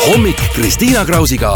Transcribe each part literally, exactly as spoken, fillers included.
hommik Kristiina Krausiga.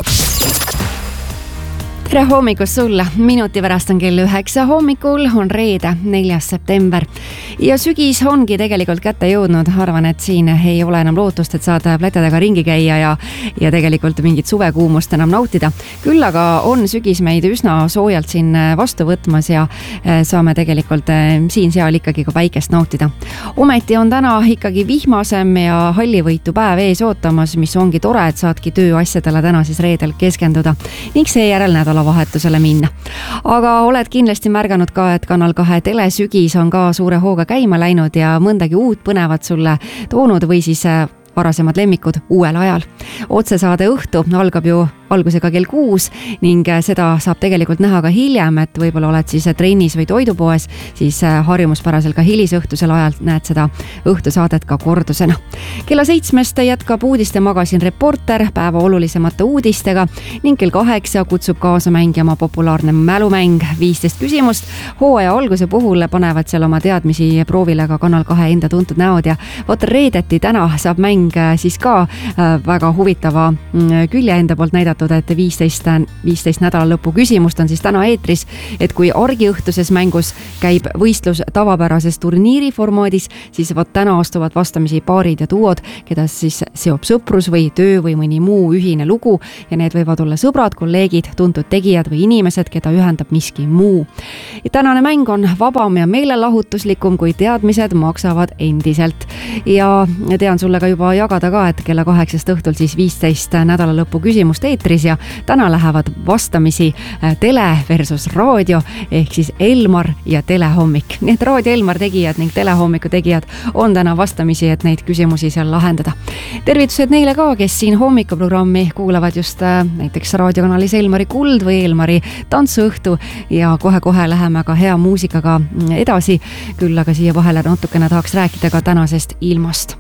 Tere hommikust sulle, minuti pärast on kell üheksa hommikul, on reede, neljas september ja sügis ongi tegelikult kätte jõudnud. Arvan, et siin ei ole enam lootust, et saad plätedega ringi käia ja, ja tegelikult mingit suvekuumust enam nautida. Küll aga on sügis meid üsna soojalt siin vastu võtmas ja saame tegelikult siin-seal ikkagi ka päikest nautida. Ometi on täna ikkagi vihmasem ja hallivõitu päev ees ootamas, mis ongi tore, et saadki tööasjadele täna siis reedel keskenduda ning seejärel nädala vahetusele minna. Aga oled kindlasti märganud ka, et Kanal kahe telesügis on ka suure hooga käima läinud ja mõndagi uut põnevat sulle toonud või siis varasemad lemmikud uuel ajal. Otsesaade õhtu algab ju algusega kell kuus ning seda saab tegelikult näha ka hiljem, et võib-olla oled siis trennis või toidupoes, siis harjumuspäraselt ka hilisõhtusel ajal näed seda õhtusaadet ka kordusena. Kella seitsmest jätkab uudiste magasin Reporter päeva olulisemate uudistega ning kell kaheksa kutsub kaasa mängima populaarne mälumäng viisteist küsimust. Hooaja alguse puhul panevad seal oma teadmisi proovile ka Kanal kahe enda tuntud näod ja vot reedeti täna saab mäng siis ka väga huvitava külje enda poolt näidatud, et viisteist, viisteist nädala lõpu küsimust on siis täna eetris, et kui argiõhtuses mängus käib võistlus tavapärases turniiri formaadis, siis vot täna astuvad vastamisi paarid ja duod, keda siis seob sõprus või töö või mõni muu ühine lugu ja need võivad olla sõbrad, kolleegid, tuntud tegijad või inimesed, keda ühendab miski muu. Ja tänane mäng on vabam ja meelelahutuslikum, kui teadmised maksavad endiselt ja tean sulle ka juba jagada ka, et kella kaheksast õhtul siis viisteist nädala lõpu küsimust eetris ja täna lähevad vastamisi tele versus raadio ehk siis Elmar ja telehommik. Nii et raadio Elmar tegijad ning telehommiku tegijad on täna vastamisi, et neid küsimusi seal lahendada. Tervitused neile ka, kes siin hommikuprogrammi kuulavad just näiteks raadiokanalis Elmari Kuld või Elmari tantsuõhtu ja kohe-kohe läheme ka hea muusikaga edasi. Küll aga siia vahele natukene tahaks rääkida ka tänasest ilmast.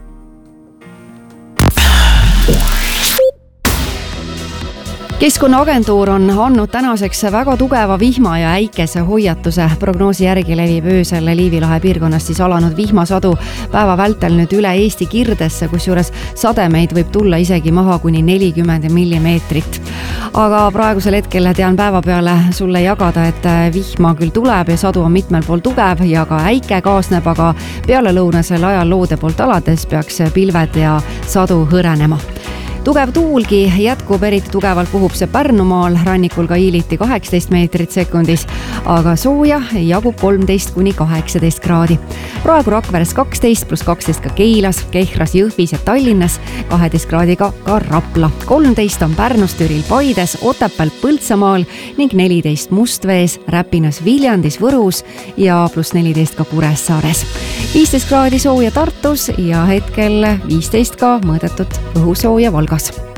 Keskkonnaagentuur on andnud tänaseks väga tugeva vihma ja äikese hoiatuse. Prognoosi järgi levib öösel Liivi lahe piirkonnast siis alanud vihmasadu päeva vältel nüüd üle Eesti kirdesse, kus juures sademeid võib tulla isegi maha kuni nelikümmend millimeetrit. Aga praegusel hetkel tean päeva peale sulle jagada, et vihma küll tuleb ja sadu on mitmel pool tugev ja ka äike kaasneb, aga peale lõunasel ajal loode poolt alades peaks pilved ja sadu hõrenema. Tugev tuulgi jätkub, eriti tugevalt puhub see Pärnumaal, rannikul ka Iiliti kaheksateist meetrit sekundis, aga sooja jagub kolmteist kuni kaheksateist kraadi. Praegu Rakveres kaksteist pluss kaksteist ka Keilas, Kehras, Jõhvis ja Tallinnas, kaheteist kraadiga ka Rapla. kolmteist on Pärnus, Türil, Paides, Otepääl, Põltsamaal ning neliteist Mustvees, Räpinas, Viljandis, Võrus ja pluss neliteist ka Kuressaares. viisteist kraadi sooja Tartus ja hetkel viisteist ka mõõdetud õhusooja Valgas.